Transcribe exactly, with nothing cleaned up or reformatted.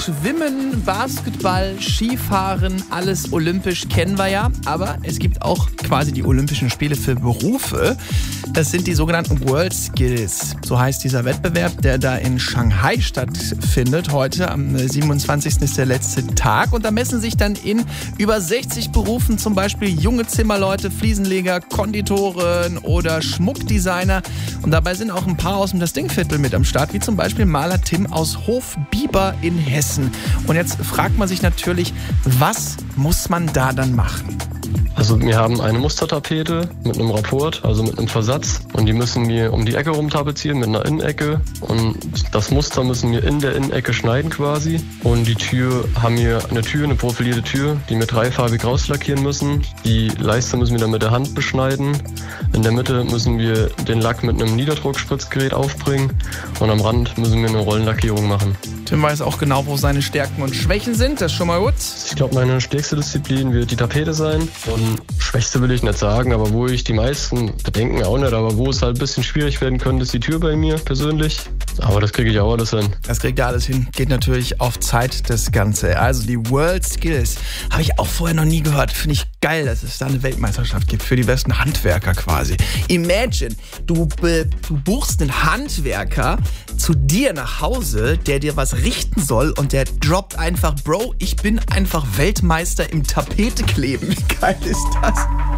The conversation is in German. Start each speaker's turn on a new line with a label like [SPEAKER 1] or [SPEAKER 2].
[SPEAKER 1] Schwimmen, Basketball, Skifahren, alles olympisch kennen wir ja. Aber es gibt auch quasi die Olympischen Spiele für Berufe. Das sind die sogenannten World Skills. So heißt dieser Wettbewerb, der da in Shanghai stattfindet. Heute am siebenundzwanzigsten ist der letzte Tag. Und da messen sich dann in über sechzig Berufen zum Beispiel junge Zimmerleute, Fliesenleger, Konditoren oder Schmuckdesigner. Und dabei sind auch ein paar aus dem Das Dingviertel mit am Start, wie zum Beispiel Maler Tim aus Hofbiber in Hessen. Und jetzt fragt man sich natürlich, was muss man da dann machen?
[SPEAKER 2] Also wir haben eine Mustertapete mit einem Rapport, also mit einem Versatz. Und die müssen wir um die Ecke rum tapezieren mit einer Innenecke. Und das Muster müssen wir in der Innenecke schneiden quasi. Und die Tür haben wir eine Tür, eine profilierte Tür, die wir dreifarbig rauslackieren müssen. Die Leiste müssen wir dann mit der Hand beschneiden. In der Mitte müssen wir den Lack mit einem Niederdruckspritzgerät aufbringen. Und am Rand müssen wir eine Rollenlackierung machen.
[SPEAKER 1] Tim weiß auch genau, wo seine Stärken und Schwächen sind. Das ist schon mal gut.
[SPEAKER 2] Ich glaube, meine stärkste Disziplin wird die Tapete sein. Und schwächste will ich nicht sagen, aber wo ich die meisten Bedenken auch nicht, aber wo es halt ein bisschen schwierig werden könnte, ist die Tür bei mir persönlich. Aber das kriege ich auch alles hin.
[SPEAKER 1] Das kriegt er alles hin. Geht natürlich auf Zeit, das Ganze. Also die World Skills habe ich auch vorher noch nie gehört. Finde ich geil, dass es da eine Weltmeisterschaft gibt für die besten Handwerker quasi. Imagine, du, du buchst einen Handwerker zu dir nach Hause, der dir was richten soll und der droppt einfach, Bro, ich bin einfach Weltmeister im Tapetekleben. Wie geil ist das?